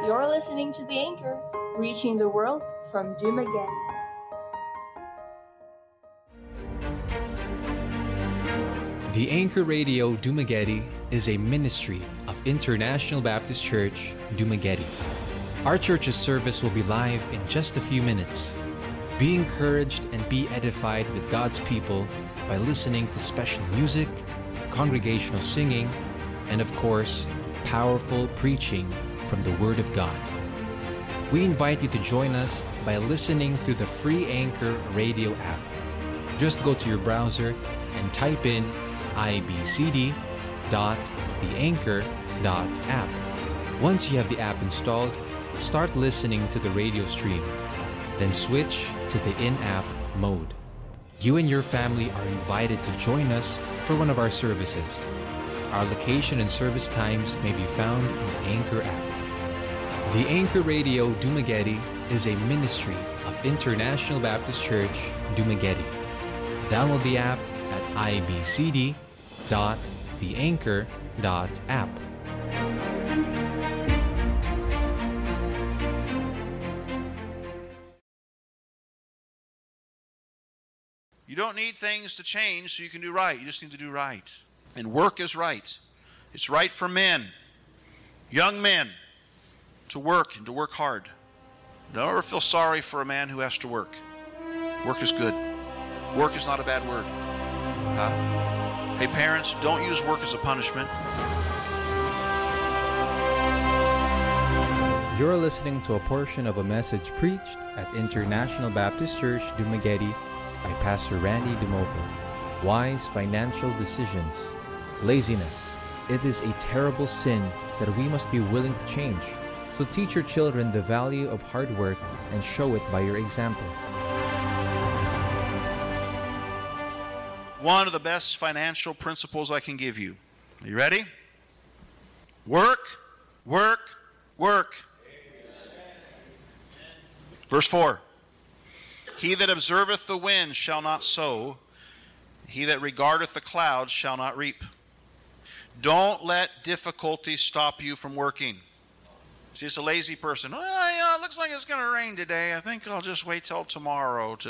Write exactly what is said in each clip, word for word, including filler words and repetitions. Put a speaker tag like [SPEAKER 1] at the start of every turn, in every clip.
[SPEAKER 1] You're listening to The Anchor, reaching the world from Dumaguete.
[SPEAKER 2] The Anchor Radio Dumaguete is a ministry of International Baptist Church, Dumaguete. Our church's service will be live in just a few minutes. Be encouraged and be edified with God's people by listening to special music, congregational singing, and of course, powerful preaching from the Word of God. We invite you to join us by listening through the free Anchor radio app. Just go to your browser and type in i b c d dot the anchor dot app. Once you have the app installed, start listening to the radio stream. Then switch to the in-app mode. You and your family are invited to join us for one of our services. Our location and service times may be found in the Anchor app. The Anchor Radio Dumaguete is a ministry of International Baptist Church, Dumaguete. Download the app at i b c d dot the anchor dot app.
[SPEAKER 3] You don't need things to change so you can do right. You just need to do right. And work is right. It's right for men, young men, to work and to work hard. Don't ever feel sorry for a man who has to work. Work is good. Work is not a bad word. Huh? Hey, parents, don't use work as a punishment.
[SPEAKER 2] You're listening to a portion of a message preached at International Baptist Church, Dumaguete by Pastor Randy Dumovo. Wise financial decisions. Laziness. It is a terrible sin that we must be willing to change. So teach your children the value of hard work and show it by your example.
[SPEAKER 3] One of the best financial principles I can give you. Are you ready? Work, work, work. Verse four. He that observeth the wind shall not sow. He that regardeth the clouds shall not reap. Don't let difficulty stop you from working. See, it's a lazy person. Oh, yeah, it looks like it's going to rain today. I think I'll just wait till tomorrow to...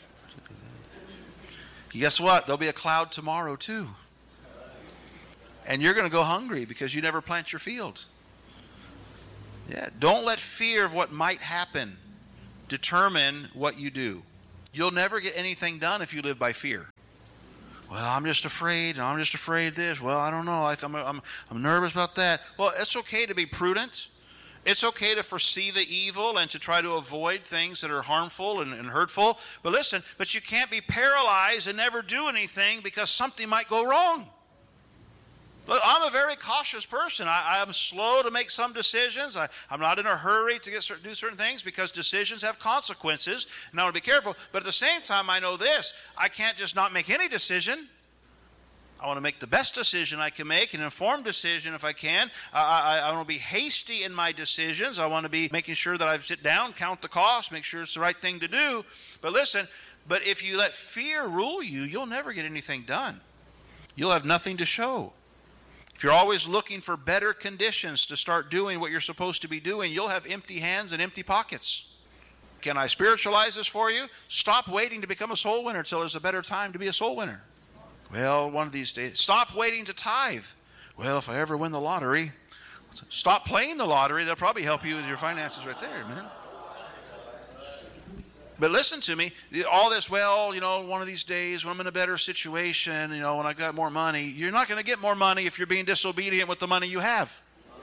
[SPEAKER 3] Guess what? There'll be a cloud tomorrow too. And you're going to go hungry because you never plant your field. Yeah, don't let fear of what might happen determine what you do. You'll never get anything done if you live by fear. Well, I'm just afraid. I'm just afraid of this. Well, I don't know. I, I'm, I'm, I'm nervous about that. Well, it's okay to be prudent. It's okay to foresee the evil and to try to avoid things that are harmful and, and hurtful. But listen, but you can't be paralyzed and never do anything because something might go wrong. Look, I'm a very cautious person. I, I'm slow to make some decisions. I, I'm not in a hurry to get certain, do certain things because decisions have consequences, and I want to be careful. But at the same time, I know this. I can't just not make any decision. I want to make the best decision I can make, an informed decision if I can. I, I, I want to be hasty in my decisions. I want to be making sure that I sit down, count the cost, make sure it's the right thing to do. But listen, but if you let fear rule you, you'll never get anything done. You'll have nothing to show. If you're always looking for better conditions to start doing what you're supposed to be doing, you'll have empty hands and empty pockets. Can I spiritualize this for you? Stop waiting to become a soul winner till there's a better time to be a soul winner. Well, one of these days. Stop waiting to tithe. Well, if I ever win the lottery. Stop playing the lottery. That'll probably help you with your finances right there, man. But listen to me. All this, well, you know, one of these days when I'm in a better situation, you know, when I got more money. You're not going to get more money if you're being disobedient with the money you have.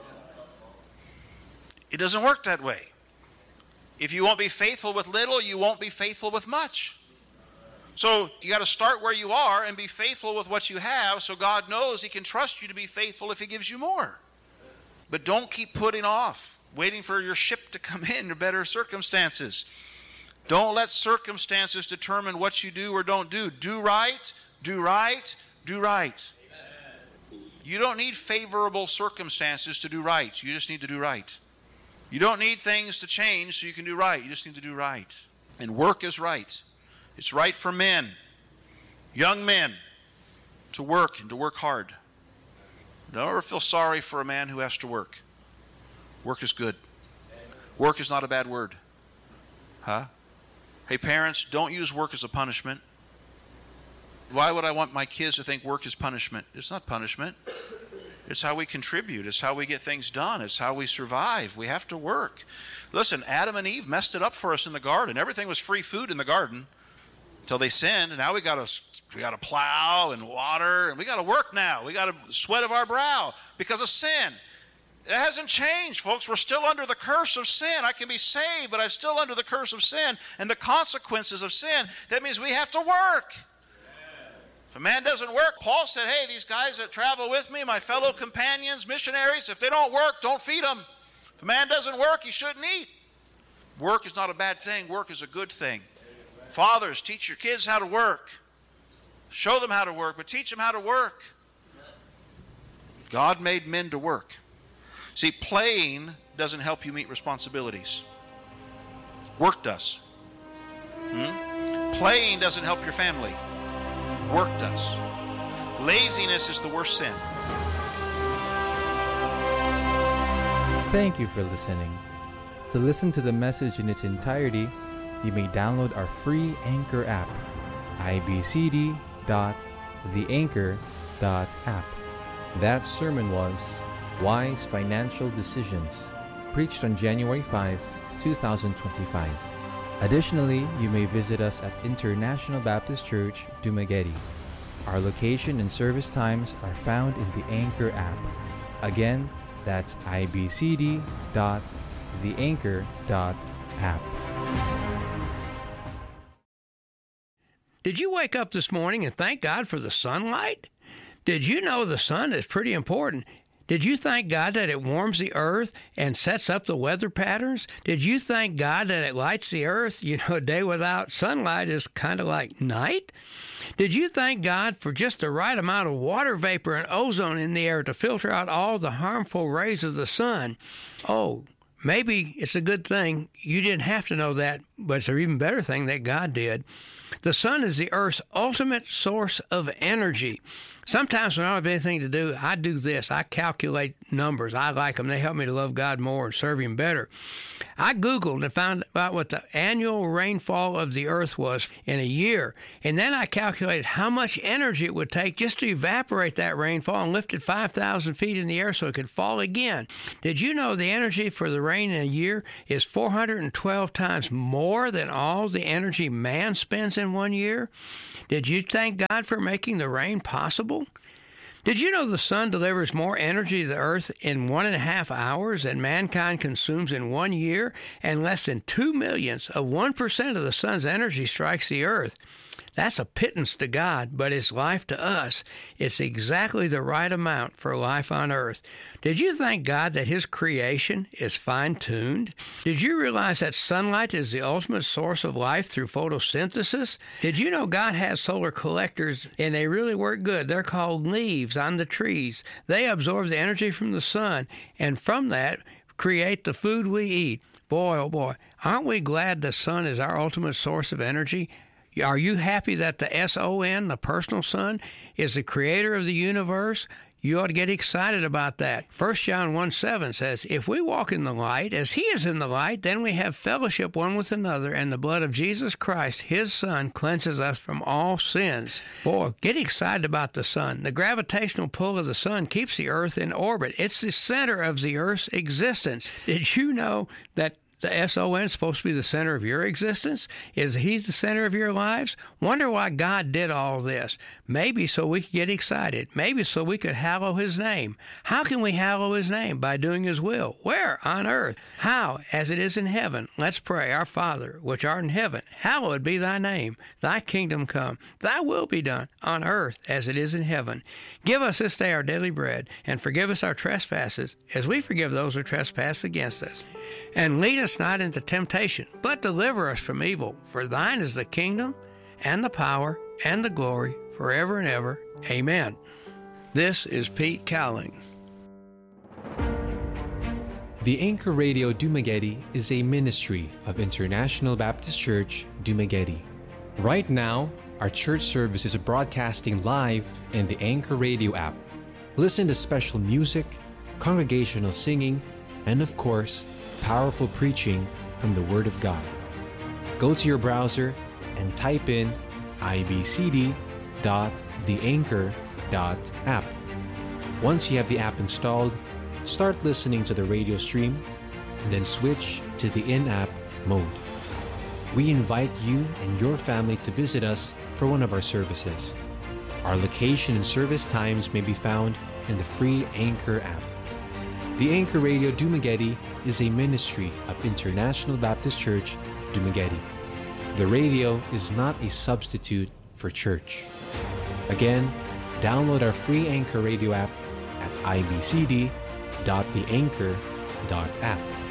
[SPEAKER 3] It doesn't work that way. If you won't be faithful with little, you won't be faithful with much. So you got to start where you are and be faithful with what you have so God knows He can trust you to be faithful if He gives you more. But don't keep putting off, waiting for your ship to come in or better circumstances. Don't let circumstances determine what you do or don't do. Do right, do right, do right. Amen. You don't need favorable circumstances to do right. You just need to do right. You don't need things to change so you can do right. You just need to do right. And work is right. It's right for men, young men, to work and to work hard. Don't ever feel sorry for a man who has to work. Work is good. Work is not a bad word. Huh? Hey, parents, don't use work as a punishment. Why would I want my kids to think work is punishment? It's not punishment. It's how we contribute. It's how we get things done. It's how we survive. We have to work. Listen, Adam and Eve messed it up for us in the garden. Everything was free food in the garden until they sinned, and now we got to we got to plow and water, and we got to work now. We got to sweat of our brow because of sin. It hasn't changed, folks. We're still under the curse of sin. I can be saved, but I'm still under the curse of sin and the consequences of sin. That means we have to work. If a man doesn't work, Paul said, hey, these guys that travel with me, my fellow companions, missionaries, if they don't work, don't feed them. If a man doesn't work, he shouldn't eat. Work is not a bad thing. Work is a good thing. Fathers, teach your kids how to work. Show them how to work, but teach them how to work. God made men to work. See, playing doesn't help you meet responsibilities. Work does. Hmm? Playing doesn't help your family. Work does. Laziness is the worst sin.
[SPEAKER 2] Thank you for listening. To listen to the message in its entirety, you may download our free Anchor app, i b c d dot the anchor dot app. That sermon was Wise Financial Decisions, preached on January fifth, twenty twenty-five. Additionally, you may visit us at International Baptist Church, Dumaguete. Our location and service times are found in the Anchor app. Again, that's i b c d dot the anchor dot app.
[SPEAKER 4] Did you wake up this morning and thank God for the sunlight? Did you know the sun is pretty important? Did you thank God that it warms the earth and sets up the weather patterns? Did you thank God that it lights the earth? You know, a day without sunlight is kind of like night. Did you thank God for just the right amount of water vapor and ozone in the air to filter out all the harmful rays of the sun? Oh, maybe it's a good thing you didn't have to know that, but it's an even better thing that God did. The sun is the earth's ultimate source of energy. Sometimes when I don't have anything to do, I do this. I calculate numbers. I like them. They help me to love God more and serve Him better. I Googled and found out what the annual rainfall of the earth was in a year. And then I calculated how much energy it would take just to evaporate that rainfall and lift it five thousand feet in the air so it could fall again. Did you know the energy for the rain in a year is four hundred twelve times more than all the energy man spends in one year? Did you thank God for making the rain possible? Did you know the sun delivers more energy to the earth in one and a half hours than mankind consumes in one year, and less than two millionths of one percent of the sun's energy strikes the earth? That's a pittance to God, but it's life to us. It's exactly the right amount for life on earth. Did you thank God that His creation is fine-tuned? Did you realize that sunlight is the ultimate source of life through photosynthesis? Did you know God has solar collectors, and they really work good? They're called leaves on the trees. They absorb the energy from the sun, and from that, create the food we eat. Boy, oh boy, aren't we glad the sun is our ultimate source of energy? Are you happy that the S O N, the personal Son, is the creator of the universe? You ought to get excited about that. First John one seven says, if we walk in the light, as He is in the light, then we have fellowship one with another, and the blood of Jesus Christ, His Son, cleanses us from all sins. Boy, get excited about the sun. The gravitational pull of the sun keeps the earth in orbit. It's the center of the earth's existence. Did you know that the S O N is supposed to be the center of your existence? Is He the center of your lives? Wonder why God did all this. Maybe so we could get excited. Maybe so we could hallow His name. How can we hallow His name? By doing His will. Where? On earth. How? As it is in heaven. Let's pray. Our Father, which art in heaven, hallowed be Thy name. Thy kingdom come. Thy will be done on earth as it is in heaven. Give us this day our daily bread, and forgive us our trespasses, as we forgive those who trespass against us. And lead us not into temptation, but deliver us from evil. For Thine is the kingdom, and the power, and the glory, forever and ever. Amen. This is Pete Cowling.
[SPEAKER 2] The Anchor Radio Dumaguete is a ministry of International Baptist Church, Dumaguete. Right now, our church service is broadcasting live in the Anchor Radio app. Listen to special music, congregational singing, and of course, powerful preaching from the Word of God. Go to your browser and type in i b c d dot the anchor dot app. Once you have the app installed, start listening to the radio stream, and then switch to the in-app mode. We invite you and your family to visit us for one of our services. Our location and service times may be found in the free Anchor app. The Anchor Radio Dumaguete is a ministry of International Baptist Church, Dumaguete. The radio is not a substitute for church. Again, download our free Anchor Radio app at i b c d dot the anchor dot app.